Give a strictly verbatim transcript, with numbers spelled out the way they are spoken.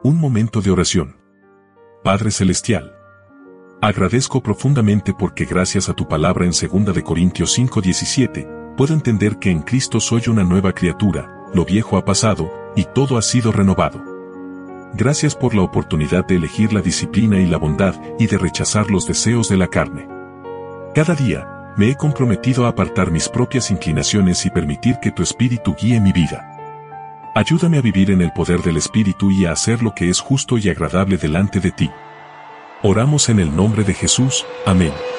Un momento de oración. Padre Celestial, agradezco profundamente porque gracias a tu palabra en segunda de Corintios cinco diecisiete, puedo entender que en Cristo soy una nueva criatura, lo viejo ha pasado, y todo ha sido renovado. Gracias por la oportunidad de elegir la disciplina y la bondad y de rechazar los deseos de la carne. Cada día, me he comprometido a apartar mis propias inclinaciones y permitir que tu Espíritu guíe mi vida. Ayúdame a vivir en el poder del Espíritu y a hacer lo que es justo y agradable delante de ti. Oramos en el nombre de Jesús. Amén.